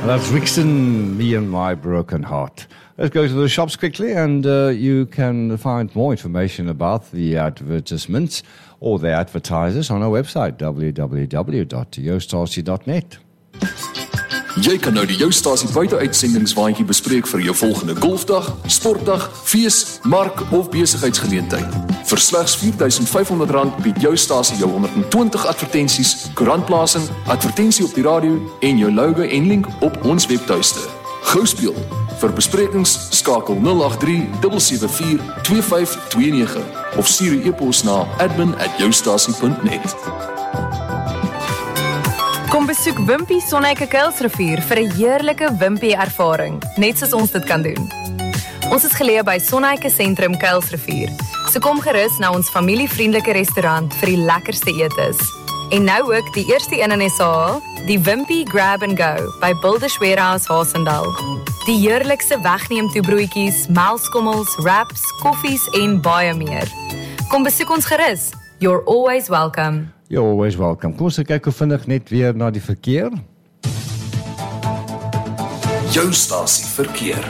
That's Rixton, Me and My Broken Heart. Let's go to the shops quickly, and you can find more information about the advertisements or the advertisers on our website, www.joustasie.net. Jy kan nou die Joustasie buite-uitsendingswaandjie bespreek vir jou volgende golfdag, sportdag, fees, mark of besigheidsgeleentheid. Vir slegs R4,500 bied Joustasie jou 120 advertensies, koerantplasing, advertensie op die radio en jou logo en link op ons webtuiste. Gou speel. Vir besprekings skakel 083-774-2529 of stuur 'n e-pos na admin@joustasie.net. Kom besoek Wimpy Sonneike Kuilsrivier vir 'n heerlike Wimpy ervaring, net soos ons dit kan doen. Ons is geleë by Sonneike Sentrum Kuilsrivier, so kom gerus na ons familievriendelike restaurant vir die lekkerste etes. En nou ook die eerste een in SA, die Wimpy Grab and Go by Builders Warehouse Haasendal. Die heerlikste wegneemtoebroodjies, melkskommels, wraps, koffies en baie meer. Kom besoek ons gerus. You're always welcome. You're always welcome. Kom ons kyk hoe vinnig net weer na die verkeer. Joustasie verkeer.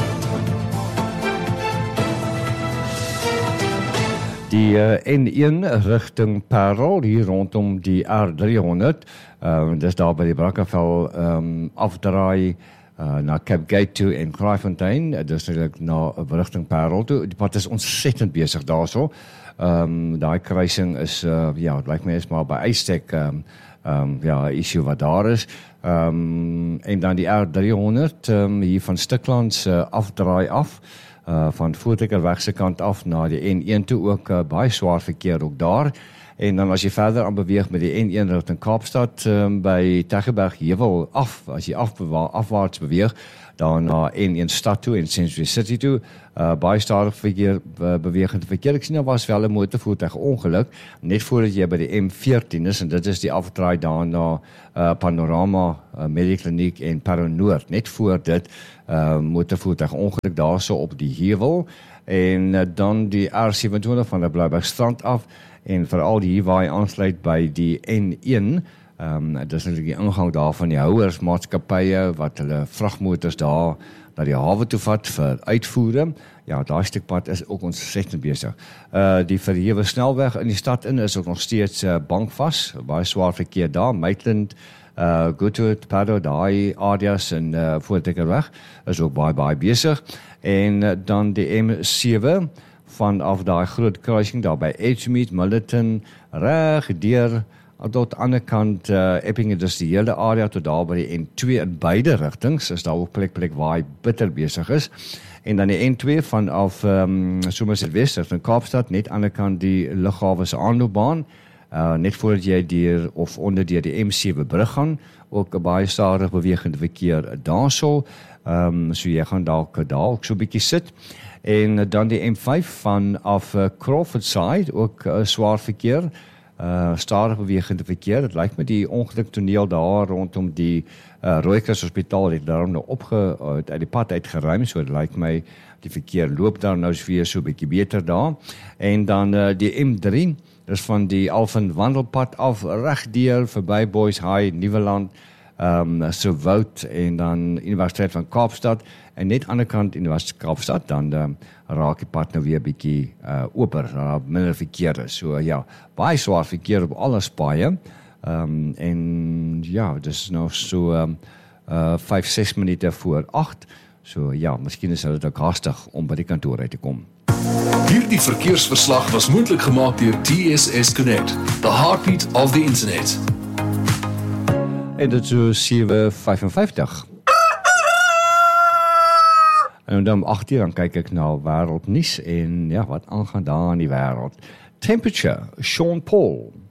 Die N1 rigting Parel hier rondom die R300, dis daar by die Brackenfell afdraai na Cape Gate toe en Kraaifontein, dis natuurlijk na rigting Parel toe. Die pad is ontsettend besig daarso. Daai kruising is, het lyk my is maar by uitstek issue wat daar is. En dan die R300 hier van Stiklands afdraai af. Van Voortrekerweg se kant af na die N1 toe ook baie swaar verkeer ook daar. En dan as jy verder aan beweeg met die N1 rigting Kaapstad by Tygerberg Heuwel af, as jy afwaarts beweeg, dan na N1 stad toe en Century City toe, baie stadig verkeer, bewegende verkeer. Ek sien daar was wel 'n motorvoertuig ongeluk, net voordat jy by die M14 is, en dit is die afdraai daar na Panorama Medikliniek en Paronoord, net voor dit motorvoertuig ongeluk daarso op die heuwel, en dan die R27 van die Bloubergstrand af, en veral hier waar hy aansluit by die N1, dit is natuurlijk die ingang daar van die houersmaatskappye, wat hulle vragmotors daar na die hawe toe vat vir uitvoere. Ja, daai stukpad is ook ontsettend besig. Die verhewe snelweg in die stad in is ook nog steeds bankvas, baie swaar verkeer daar, Maitland, Goodwood, Paddo, daai areas en Voortrekerweg is ook baie besig. En dan die M7 vanaf daai groot kruising daar by Edgemead, Millerton, reg deur tot aan die ander kant Epping, dus die hele area tot daar by die N2 in beide rigtings, is daar ook plek waar hy bitter besig is. En dan die N2 vanaf Somerset West, van Kaapstad, net aan die kant die lughawe se aanloopbaan, net voordat jy deur of onder deur die M7 brug gaan, ook 'n baie stadig bewegende verkeer daarso, so jy gaan dalk daar so 'n bietjie sit. En dan die M5 vanaf Crawfordside, ook swaar verkeer, stadig bewegende verkeer. Het lyk my die ongeluktoneel daar rondom die Rooikruis Hospitaal het daarom nou uit die pad uitgeruim, so het lyk my die verkeer loop daar nou weer so 'n bietjie beter daar. En dan die M3, dis van die Alphen wandelpad af, regdeur verby Boys High, Nieuweland, Woud en dan Universiteit van Kaapstad, en net aan die kant Universiteit Kaapstad, dan raak die pad nou weer bietjie oper, daar minder verkeer is. So ja, baie swaar verkeer op alles paaie, en ja, dis nou so 5-6 minute voor 8, so ja, miskien is dit ook haastig om by die kantoor uit te kom. Hierdie verkeersverslag was moontlik gemaak deur TSS Connect, the heartbeat of the internet. En dit is so 7:55. En dan om 8 uur dan kyk ek na wêreldnuus en ja, wat aangaan daar in die wêreld. Temperature, Sean Paul.